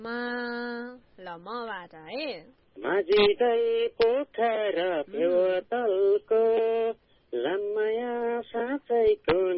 ल मबाट है माझिदै पोखरा फेवतलको लम्माया साँचैको